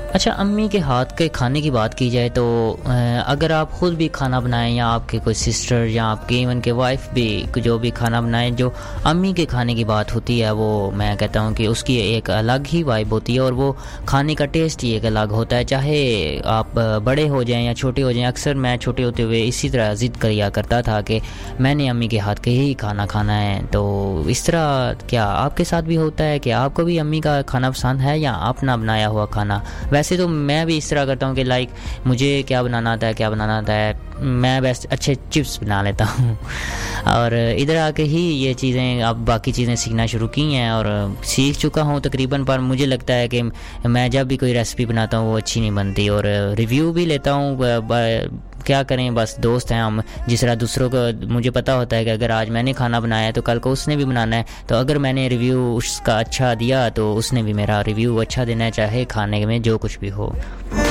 अच्छा, अम्मी के हाथ के खाने की बात की जाए तो अगर आप ख़ुद भी खाना बनाएं या आपके कोई सिस्टर या आपके इवन के वाइफ भी जो भी खाना बनाएं, जो अम्मी के खाने की बात होती है वो मैं कहता हूं कि उसकी एक अलग ही वाइब होती है और वो खाने का टेस्ट ही एक अलग होता है। चाहे आप बड़े हो जाएं या छोटे हो जाएं, अक्सर मैं छोटे होते हुए इसी तरह ज़िद किया करता था कि मैंने अम्मी के हाथ के ही खाना खाना है। तो इस तरह क्या आपके साथ भी होता है कि आपको भी अम्मी का खाना पसंद है या अपना बनाया हुआ खाना? वैसे तो मैं भी इस तरह करता हूँ कि लाइक मुझे क्या बनाना आता है, मैं बेस्ट अच्छे चिप्स बना लेता हूँ और इधर आके ही ये चीज़ें अब बाकी चीज़ें सीखना शुरू की हैं और सीख चुका हूँ तकरीबन। पर मुझे लगता है कि मैं जब भी कोई रेसिपी बनाता हूँ वो अच्छी नहीं बनती और रिव्यू भी लेता हूँ। क्या करें, बस दोस्त हैं हम, जिस तरह दूसरों को मुझे पता होता है कि अगर आज मैंने खाना बनाया है तो कल को उसने भी बनाना है, तो अगर मैंने रिव्यू उसका अच्छा दिया तो उसने भी मेरा रिव्यू अच्छा देना है, चाहे खाने में जो कुछ भी हो।